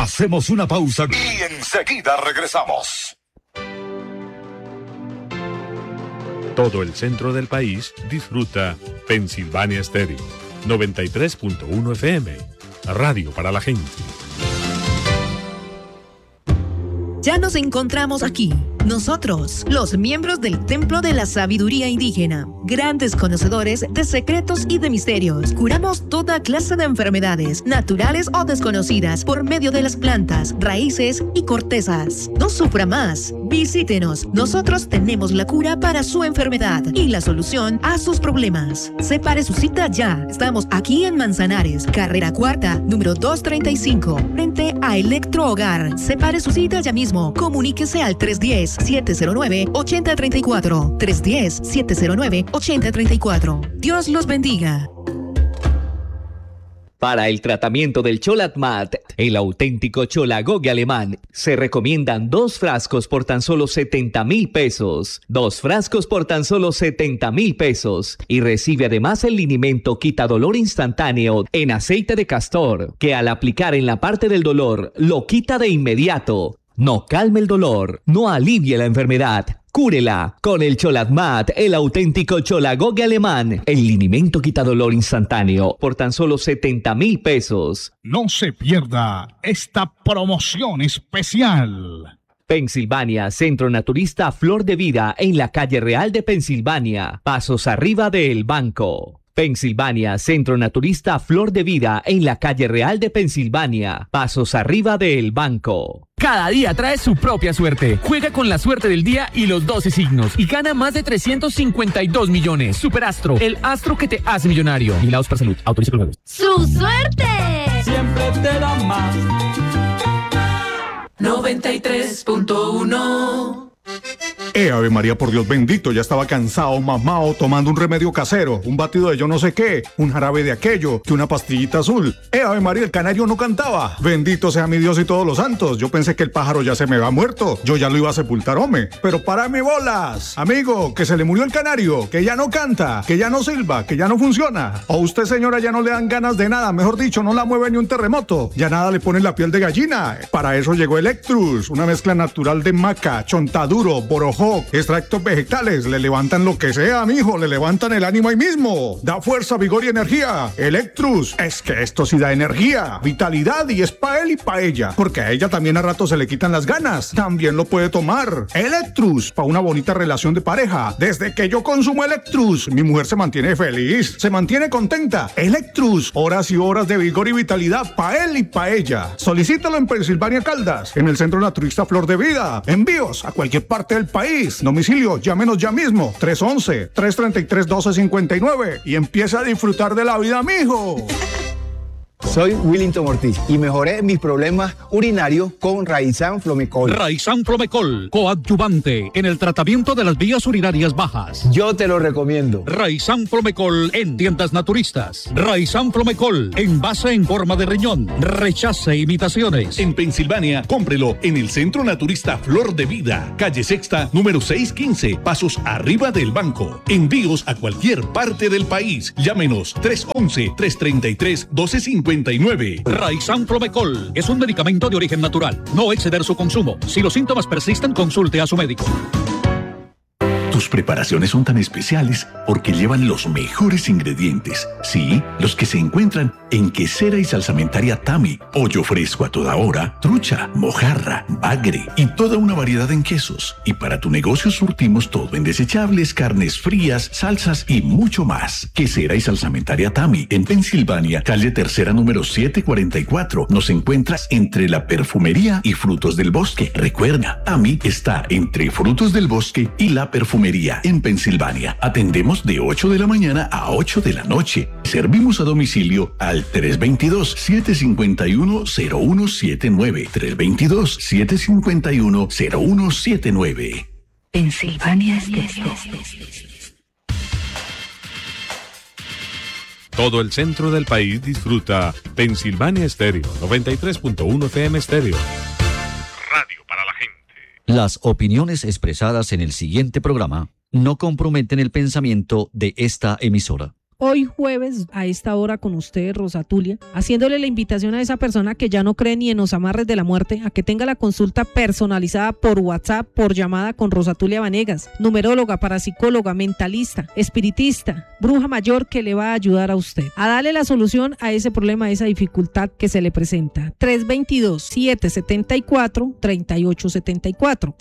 Hacemos una pausa y enseguida regresamos. Todo el centro del país disfruta Pensilvania Stereo, 93.1 FM, radio para la gente. Ya nos encontramos aquí, nosotros, los miembros del Templo de la Sabiduría Indígena, grandes conocedores de secretos y de misterios. Curamos toda clase de enfermedades, naturales o desconocidas, por medio de las plantas, raíces y cortezas. No sufra más, visítenos. Nosotros tenemos la cura para su enfermedad y la solución a sus problemas. Separe su cita ya. Estamos aquí en Manzanares, carrera cuarta, número 235, frente a Electro Hogar. Separe su cita ya mismo. Comuníquese al 310-709-8034. 310-709-8034. Dios los bendiga. Para el tratamiento del Cholatmat, el auténtico cholagogue alemán, se recomiendan 2 frascos por tan solo 70,000 pesos. 2 frascos por tan solo 70,000 pesos. Y recibe además el linimento quitadolor instantáneo en aceite de castor, que al aplicar en la parte del dolor, lo quita de inmediato. No calme el dolor, no alivie la enfermedad. Cúrela con el Cholatmat, el auténtico cholagogue alemán, el linimento quitadolor instantáneo por tan solo 70,000 pesos. No se pierda esta promoción especial. Pensilvania, Centro Naturista Flor de Vida en la calle Real de Pensilvania, pasos arriba del banco. Pensilvania, Centro Naturista Flor de Vida en la calle Real de Pensilvania, pasos arriba del banco. Cada día trae su propia suerte. Juega con la suerte del día y los 12 signos y gana más de 352 millones. Superastro, el astro que te hace millonario. Vigilados para salud. Autoriza con juegos. ¡Su suerte! Siempre te da más. 93.1. Ave María, por Dios bendito, ya estaba cansado, mamao, tomando un remedio casero, un batido de yo no sé qué, un jarabe de aquello, que una pastillita azul. Ave María, el canario no cantaba. Bendito sea mi Dios y todos los santos. Yo pensé que el pájaro ya se me había muerto, yo ya lo iba a sepultar, hombre. Pero párame bolas, amigo, que se le murió el canario, que ya no canta, que ya no silba, que ya no funciona. O usted, señora, ya no le dan ganas de nada, mejor dicho, no la mueve ni un terremoto. Ya nada le pone la piel de gallina. Para eso llegó Electrus, una mezcla natural de maca, chontaduro, borojó, extractos vegetales, le levantan lo que sea, mijo, le levantan el ánimo ahí mismo. Da fuerza, vigor y energía. Electrus, es que esto sí da energía, vitalidad y es pa' él y pa' ella, porque a ella también a rato se le quitan las ganas. También lo puede tomar. Electrus, pa' una bonita relación de pareja. Desde que yo consumo Electrus, mi mujer se mantiene feliz, se mantiene contenta. Electrus, horas y horas de vigor y vitalidad pa' él y pa' ella. Solicítalo en Pensilvania Caldas, en el Centro Naturista Flor de Vida. Envíos a cualquier parte del país. Domicilio, llámenos ya mismo, 311-333-1259 y empieza a disfrutar de la vida, mijo. Soy Willington Ortiz y mejoré mis problemas urinarios con Raizán Flomecol. Raizán Flomecol, coadyuvante en el tratamiento de las vías urinarias bajas. Yo te lo recomiendo. Raizán Flomecol en tiendas naturistas. Raizán Flomecol, envase en forma de riñón. Rechace imitaciones. En Pensilvania, cómprelo en el Centro Naturista Flor de Vida, calle Sexta, número 615, pasos arriba del banco. Envíos a cualquier parte del país. Llámenos 311-333-1259. Raizán Flomecol es un medicamento de origen natural. No exceder su consumo. Si los síntomas persisten, consulte a su médico. Tus preparaciones son tan especiales porque llevan los mejores ingredientes. Sí, los que se encuentran en Quesera y Salsamentaria Tami. Pollo fresco a toda hora, trucha, mojarra, bagre y toda una variedad en quesos. Y para tu negocio surtimos todo en desechables, carnes frías, salsas y mucho más. Quesera y Salsamentaria Tami en Pensilvania, calle Tercera número 744. Nos encuentras entre la perfumería y frutos del bosque. Recuerda, Tami está entre frutos del bosque y la perfumería en Pensilvania. Atendemos de 8 de la mañana a 8 de la noche. Servimos a domicilio al 322-751-0179. 322-751-0179. Pensilvania Stereo. Todo el centro del país disfruta Pensilvania Stereo, 93.1 FM Stereo. Radio para la gente. Las opiniones expresadas en el siguiente programa no comprometen el pensamiento de esta emisora. hoy jueves a esta hora con usted, Rosa Tulia, haciéndole la invitación a esa persona que ya no cree ni en los amarres de la muerte, a que tenga la consulta personalizada por WhatsApp, por llamada con Rosa Tulia Vanegas, numeróloga, parapsicóloga, mentalista, espiritista, bruja mayor, que le va a ayudar a usted a darle la solución a ese problema, a esa dificultad que se le presenta. 322-774-3874,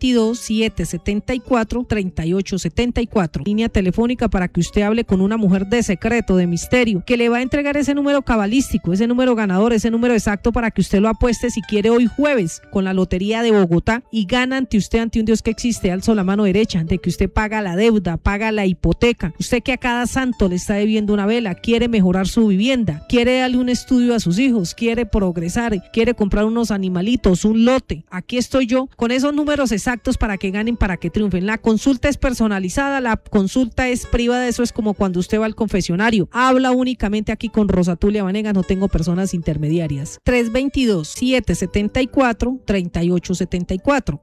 322-774-3874, línea telefónica para que usted hable con una mujer de secreto, de misterio, que le va a entregar ese número cabalístico, ese número ganador, ese número exacto para que usted lo apueste si quiere hoy jueves con la Lotería de Bogotá y gana ante usted, ante un Dios que existe. Alzo la mano derecha de que usted paga la deuda, paga la hipoteca, usted que a cada santo le está debiendo una vela, quiere mejorar su vivienda, quiere darle un estudio a sus hijos, quiere progresar, quiere comprar unos animalitos, un lote. Aquí estoy yo con esos números exactos para que ganen, para que triunfen. La consulta es personalizada, la consulta es privada, eso es como cuando usted va al confesionario. Habla únicamente aquí con Rosa Tulia Vanegas, no tengo personas intermediarias. 322-774-3874,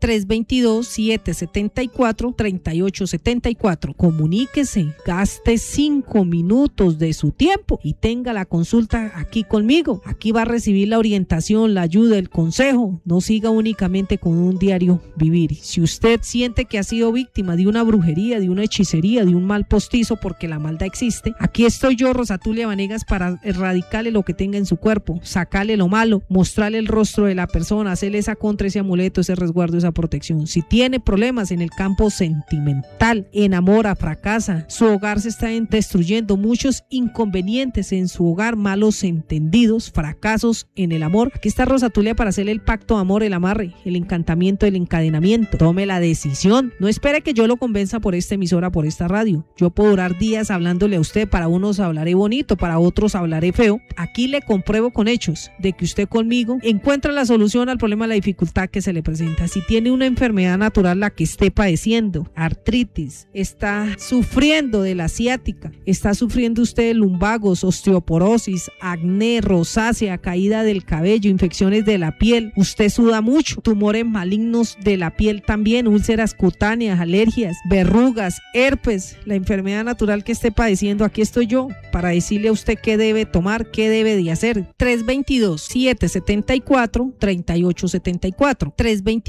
322-774-3874. Comuníquese, gaste 5 minutos de su tiempo y tenga la consulta aquí conmigo. Aquí va a recibir la orientación, la ayuda, el consejo. No siga únicamente con un diario vivir. Si usted siente que ha sido víctima de una brujería, de una hechicería, de un mal postizo, porque la maldad existe, aquí estoy yo, Rosa Tulia Vanegas, para erradicarle lo que tenga en su cuerpo, sacarle lo malo, mostrarle el rostro de la persona, hacerle esa contra, ese amuleto, ese resguardo, esa protección. Si tiene problemas en el campo sentimental, enamora, fracasa, su hogar se está destruyendo, muchos inconvenientes en su hogar, malos entendidos, fracasos en el amor, aquí está Rosa Tulia para hacerle el pacto de amor, el amarre, el encantamiento, el encadenamiento. Tome la decisión, no espere que yo lo convenza por esta emisora, por esta radio. Yo puedo durar días hablándole a usted, para unos hablaré bonito, para otros hablaré feo. Aquí le compruebo con hechos de que usted conmigo encuentra la solución al problema, la dificultad que se le presenta. Si tiene una enfermedad natural, la que esté padeciendo, artritis, está sufriendo de la ciática, está sufriendo usted de lumbagos, osteoporosis, acné, rosácea, caída del cabello, infecciones de la piel, usted suda mucho, tumores malignos de la piel también, úlceras cutáneas, alergias, verrugas, herpes, la enfermedad natural que esté padeciendo, aquí estoy yo para decirle a usted qué debe tomar, qué debe de hacer. 322-774-3874,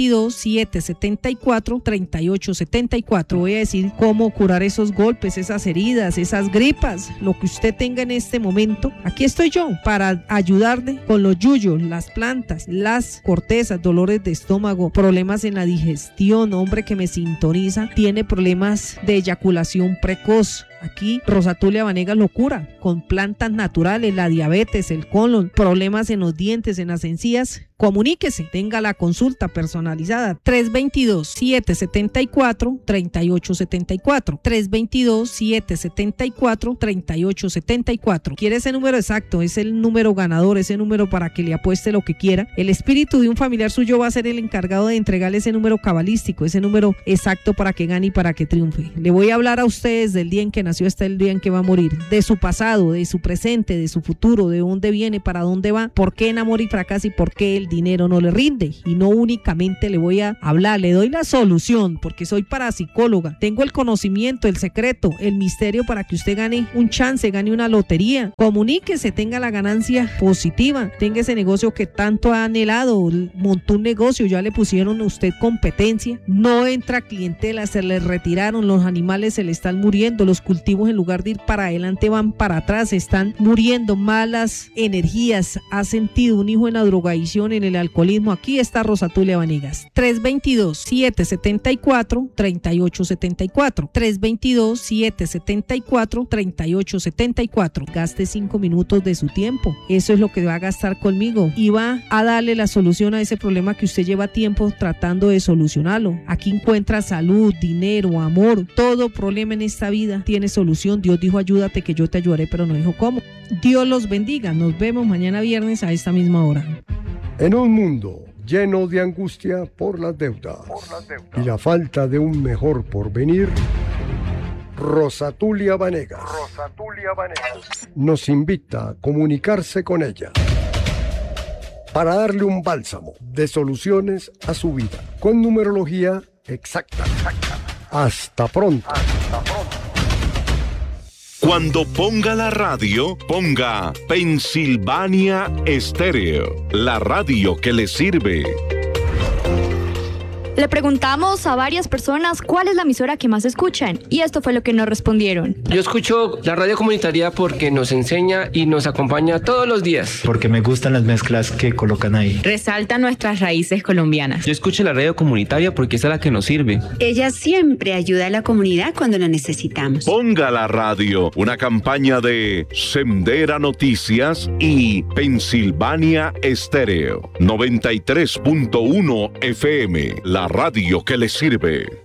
322-774-3874. Voy a decir cómo curar esos golpes, esas heridas, esas gripas, lo que usted tenga en este momento. Aquí estoy yo para ayudarle con los yuyos, las plantas, las cortezas, dolores de estómago, problemas en la digestión. Hombre que me sintoniza, tiene problemas de eyaculación precoz. Aquí Rosa Tulia Vanegas lo cura con plantas naturales, la diabetes, el colon, problemas en los dientes, en las encías. Comuníquese, tenga la consulta personalizada. 322-774-3874, 322-774-3874. ¿Quiere ese número exacto? Es el número ganador, ese número para que le apueste lo que quiera. El espíritu de un familiar suyo va a ser el encargado de entregarle ese número cabalístico, ese número exacto para que gane y para que triunfe. Le voy a hablar a ustedes del día en que nació hasta el día en que va a morir, de su pasado, de su presente, de su futuro, de dónde viene, para dónde va, por qué enamora y fracasa y por qué el dinero no le rinde. Y no únicamente le voy a hablar, le doy la solución, porque soy parapsicóloga, tengo el conocimiento, el secreto, el misterio para que usted gane un chance, gane una lotería. Comuníquese, tenga la ganancia positiva, tenga ese negocio que tanto ha anhelado, montó un negocio, ya le pusieron a usted competencia, no entra clientela, se le retiraron, los animales se le están muriendo, los cultivos en lugar de ir para adelante van para atrás, están muriendo, malas energías, ha sentido un hijo en la drogadicción, en el alcoholismo. Aquí está Rosa Tulia Vanegas. 322-774-3874, 322-774-3874. Gaste 5 minutos de su tiempo, eso es lo que va a gastar conmigo y va a darle la solución a ese problema que usted lleva tiempo tratando de solucionarlo. Aquí encuentra salud, dinero, amor, todo problema en esta vida tiene solución. Dios dijo ayúdate que yo te ayudaré, pero no dijo cómo. Dios los bendiga, nos vemos mañana viernes a esta misma hora. En un mundo lleno de angustia por las deudas y la falta de un mejor porvenir, Rosa Tulia Vanegas nos invita a comunicarse con ella para darle un bálsamo de soluciones a su vida con numerología exacta. Hasta pronto. Cuando ponga la radio, ponga Pensilvania Estéreo, la radio que le sirve. Le preguntamos a varias personas cuál es la emisora que más escuchan y esto fue lo que nos respondieron. Yo escucho la radio comunitaria porque nos enseña y nos acompaña todos los días. Porque me gustan las mezclas que colocan ahí. Resalta nuestras raíces colombianas. Yo escucho la radio comunitaria porque es la que nos sirve. Ella siempre ayuda a la comunidad cuando la necesitamos. Ponga la radio, una campaña de Sendera Noticias y Pensilvania Estéreo, 93.1 FM, la radio que le sirve.